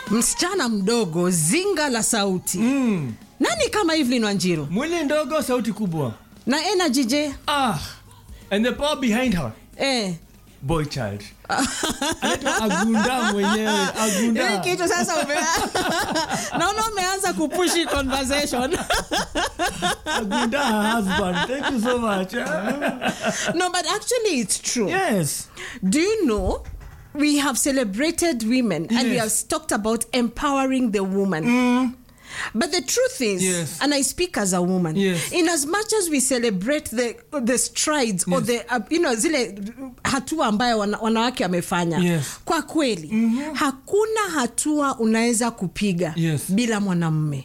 Msichana mdogo, zinga la sauti. Nani kama Evelyn Wanjiru? Mwili ndogo, sauti kubwa. Na energy je? And the power behind her. Boy child. Anaitwa Agunda mwenyewe, Agunda. Hiki kitu sasa naona umeanza kupushi conversation. Agunda her husband. Thank you so much. No, but actually it's true. Yes. Do you know we have celebrated women and we have talked about empowering the woman. But the truth is, and I speak as a woman, in as much as we celebrate the strides or the zile hatua ambayo wanawake wamefanya, kwa kweli hakuna hatua unaweza kupiga bila mwanamume.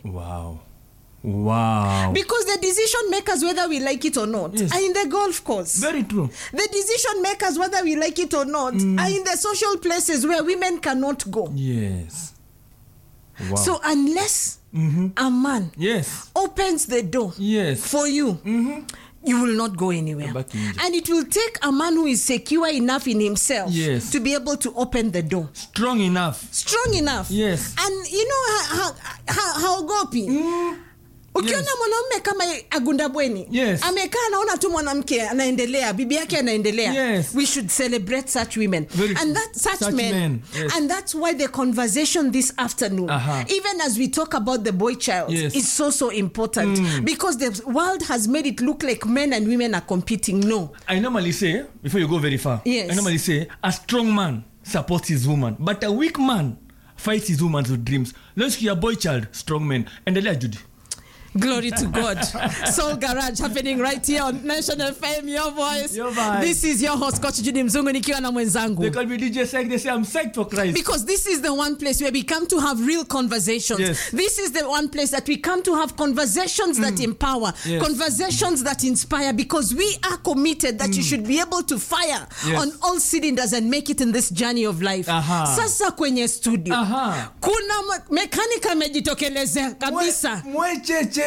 Wow. Because the decision makers, whether we like it or not, are in the golf course. Very true. The decision makers, whether we like it or not, are in the social places where women cannot go. Yes. Wow. So unless a man opens the door for you, you will not go anywhere. And it will take a man who is secure enough in himself to be able to open the door. Strong enough. Yes. And you know how gopi. Ukiona mwanamume kama Agunda Bweni, amekaa anaona tu mwanamke anaendelea, bibi yake anaendelea. We should celebrate such women. And such men. And that's why the conversation this afternoon, even as we talk about the boy child, is so important. Because the world has made it look like men and women are competing. No. I normally say, before you go very far, I normally say, a strong man supports his woman, but a weak man fights his woman's dreams. Let's hear a boy child, strong men. Endelea Judy. Glory to God. Soul Garage happening right here on Nation FM, your voice. Your vibe. This is your host, Coach Judy Mzungu, nikiwa na mwenzangu. They call me DJ Psych, they say I'm psyched for Christ. Because this is the one place where we come to have real conversations. This is the one place that we come to have conversations that empower, conversations that inspire, because we are committed that you should be able to fire on all cylinders and make it in this journey of life. Sasa kwenye studio, kuna mekanika amejitokelezea kabisa. Mwecheche.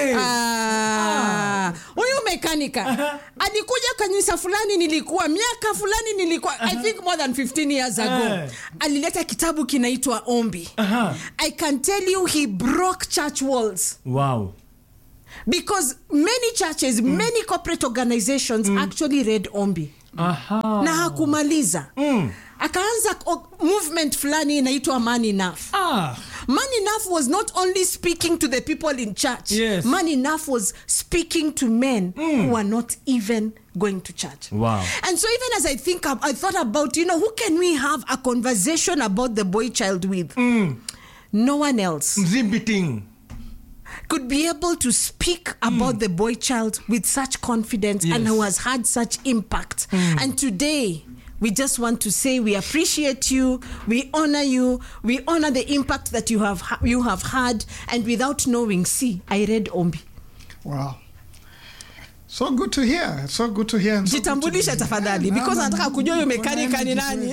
Huyu mekanika alikuja kanisa fulani, nilikuwa miaka fulani, nilikuwa I think more than 15 years ago. Alileta kitabu kinaitwa Ombi. I can tell you he broke church walls. Wow. Because many churches, many corporate organizations actually read Ombi. Na hakumaliza. Akaanza movement fulani inaitwa Man Enough. Man Enough was not only speaking to the people in church. Man Enough was speaking to men who are not even going to church. Wow. And so even as I thought about, who can we have a conversation about the boy child with? No one else could be able to speak about the boy child with such confidence and who has had such impact. And today, we just want to say we appreciate you, we honor you, we honor the impact that you have had, and without knowing, I read Ombi. Wow. So good to hear. Jitambulisha tafadhali, because nataka kujua huyo mekanika ni nani.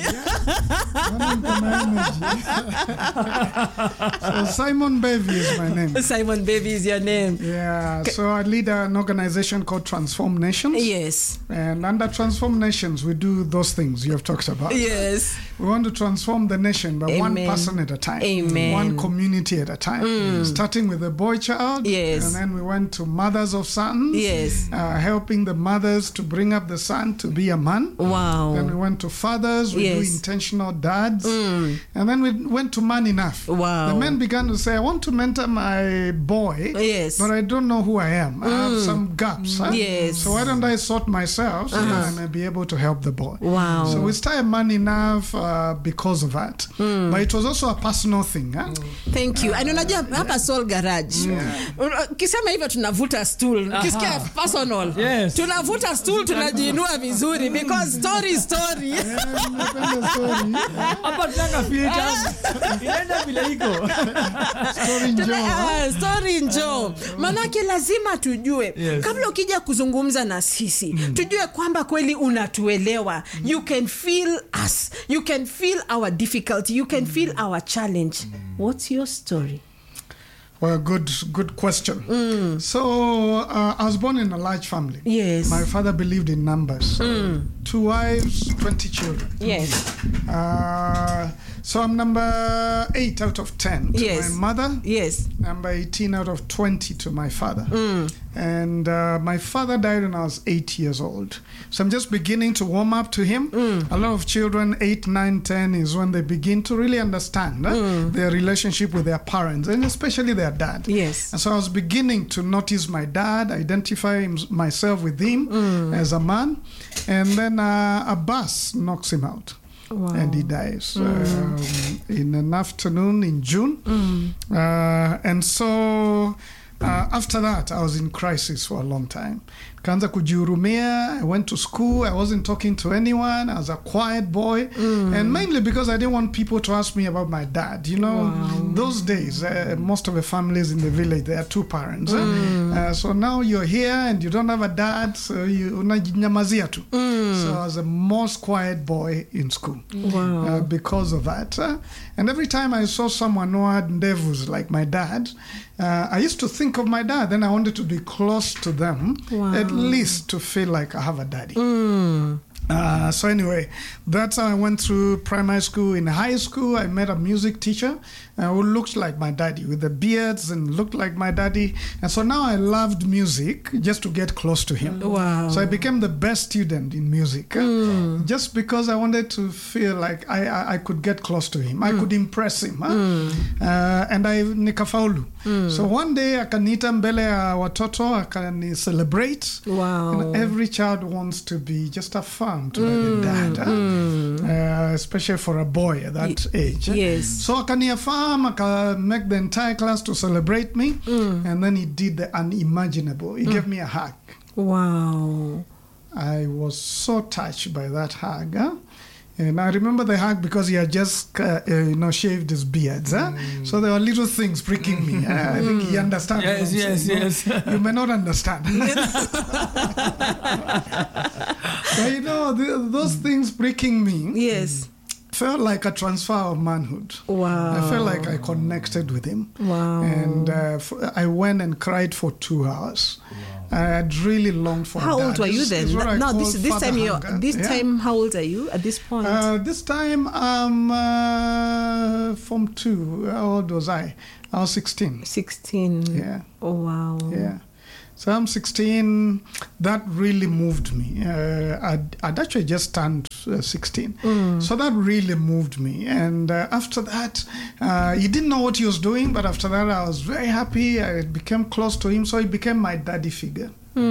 So Simon Bevy is my name. Simon Bevy is your name. Yeah, so I lead an organization called Transform Nations. Yes. And under Transform Nations, we do those things you have talked about. Yes. We want to transform the nation, but one person at a time. Amen. One community at a time. Starting with the boy child. Yes. And then we went to mothers of sons. Yes. Helping the mothers to bring up the son to be a man. Wow. Then we went to fathers. We do intentional dads. And then we went to Man Enough. Wow. The men began to say, I want to mentor my boy, but I don't know who I am. I have some gaps. Yes. So why don't I sort myself so that I may be able to help the boy? Wow. So we started Man Enough because of that. But it was also a personal thing. Thank you. And unajua hapa Soul Garage. Kisema hivyo tunavuta stool. Kisikia personal. Tunavuta stool, tunajiinua vizuri because story. Hapa tunanga filter. Inaenda vile iko. Story njoo. Manake lazima tujue. Kabla ukija kuzungumza na sisi, tujue kwamba kweli unatuelewa. You can feel us. You can feel our difficulty. You can feel our challenge. What's your story? Well, good question. So, I was born in a large family. Yes. My father believed in numbers. 2 wives, 20 children. Yes. So I'm number 8 out of 10 to my mother. Yes. Number 18 out of 20 to my father. And my father died when I was 8 years old. So I'm just beginning to warm up to him. A lot of children, 8, 9, 10 is when they begin to really understand their relationship with their parents, and especially their dad. Yes. And so I was beginning to notice my dad, identify myself with him as a man. And then a bus knocks him out. Wow. And he dies in an afternoon in June. And so after that, I was in crisis for a long time. Kaanza kujihurumia. I went to school. I wasn't talking to anyone. I was a quiet boy. And mainly because I didn't want people to ask me about my dad. You know, those days, most of the families in the village, there are 2 parents. So now you're here and you don't have a dad, so you unajinyamazia tu. So I was the most quiet boy in school because of that. And every time I saw someone who had ndevus like my dad, I used to think of my dad. Then I wanted to be close to them, at least to feel like I have a daddy. So anyway, that's how I went through primary school. In high school, I met a music teacher who looked like my daddy, with the beards, and looked like my daddy. And so now I loved music just to get close to him. Wow. So I became the best student in music just because I wanted to feel like I could get close to him. I could impress him. And I nikafaulu. So one day akaniita mbele ya watoto, akani celebrate. Wow. And every child wants to be just affirmed to the dad, especially for a boy at that age. Yes. So akani affirm, aka make the entire class to celebrate me, and then he did the unimaginable. He gave me a hug. Wow. I was so touched by that hug. And I remember the hug because he had just, shaved his beard. So there were little things pricking me. I think he understands. Yes. You may not understand. But those things pricking me. Yes. Felt like a transfer of manhood. Wow. I felt like I connected with him. Wow. And I went and cried for 2 hours. Wow. I had really longed for How that. old were you then? No, this time, how old are you at this point? This time, Form 2. How old was I? I was 16. 16. Yeah. Oh, wow. Yeah. So I'm 16. That really moved me. I'd actually just turned 16. So that really moved me. And after that, he didn't know what he was doing, but after that, I was very happy. I became close to him, so he became my daddy figure.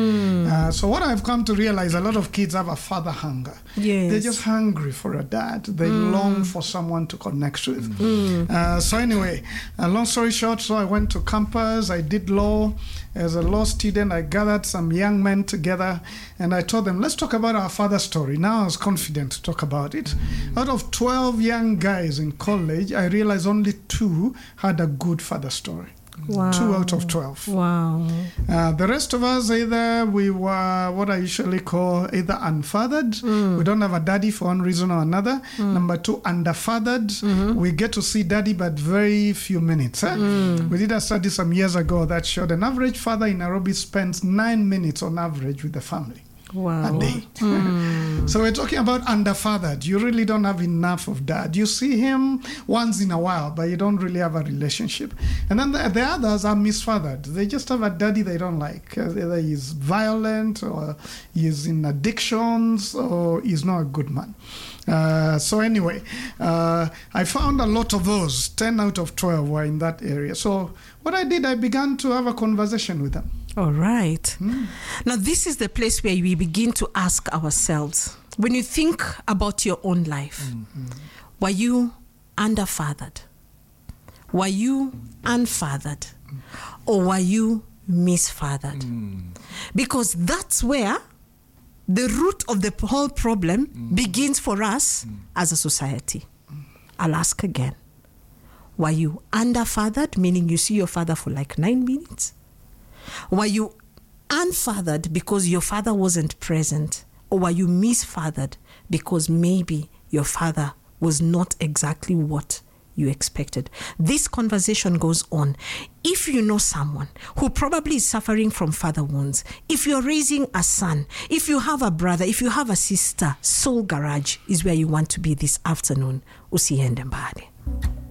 So what I've come to realize, a lot of kids have a father hunger. Yes. They're just hungry for a dad. They long for someone to connect with. So anyway, long story short, so I went to campus. I did law. As a law student, I gathered some young men together and I told them, let's talk about our father story. Now I was confident to talk about it. Out of 12 young guys in college, I realized only 2 had a good father story. Wow. 2 out of 12. Wow. The rest of us, either we were what I usually call either unfathered. We don't have a daddy for one reason or another. Number 2, underfathered. We get to see daddy but very few minutes. We did a study some years ago that showed an average father in Nairobi spends 9 minutes on average with the family. Wow. A day. So we're talking about underfathered. You really don't have enough of dad. You see him once in a while, but you don't really have a relationship. And then the others are misfathered. They just have a daddy they don't like. Either he's violent, or he's in addictions, or he's not a good man. So anyway, I found a lot of those. 10 out of 12 were in that area. So what I did, I began to have a conversation with them. All right. Now, this is the place where we begin to ask ourselves, when you think about your own life, were you underfathered? Were you unfathered? Or were you misfathered? Because that's where the root of the whole problem begins for us as a society. I'll ask again. Were you underfathered, meaning you see your father for like 9 minutes? Were you unfathered because your father wasn't present? Or were you misfathered because maybe your father was not exactly what you expected. This conversation goes on. If you know someone who probably is suffering from father wounds, if you're raising a son, if you have a brother, if you have a sister, Soul Garage is where you want to be this afternoon. Usiende mbali.